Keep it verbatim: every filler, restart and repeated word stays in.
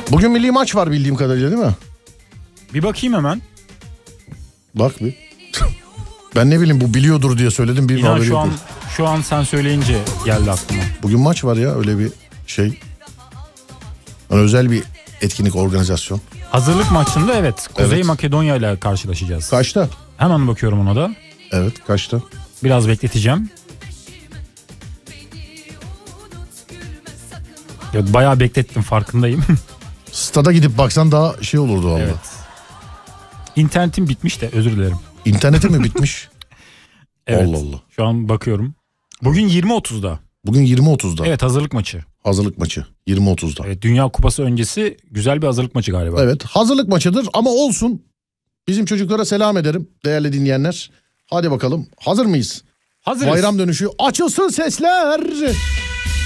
Bugün milli maç var bildiğim kadarıyla değil mi? Bir bakayım hemen. Bak bir. Ben ne bileyim bu biliyordur diye söyledim. Bir İnan şu yok. an, şu an sen söyleyince geldi aklıma. Bugün maç var ya, öyle bir şey. Yani özel bir etkinlik, organizasyon. Hazırlık maçında evet. Kuzey Evet. Makedonya ile karşılaşacağız. Kaçta? Hemen bakıyorum ona da. Evet, kaçta? Biraz bekleteceğim. Ya, bayağı beklettim, farkındayım. Stada gidip baksan daha şey olurdu valla. Evet. İnternetim bitmiş de, özür dilerim. İnterneti mi bitmiş? Evet. Allah Allah. Şu an bakıyorum. Bugün yirmi otuzda. Bugün yirmi otuzda. Evet, hazırlık maçı. Hazırlık maçı. yirmi otuzda. Evet, Dünya Kupası öncesi güzel bir hazırlık maçı galiba. Evet, hazırlık maçıdır ama olsun. Bizim çocuklara selam ederim değerli dinleyenler. Hadi bakalım, hazır mıyız? Hazırız. Bayram dönüşü açılsın sesler.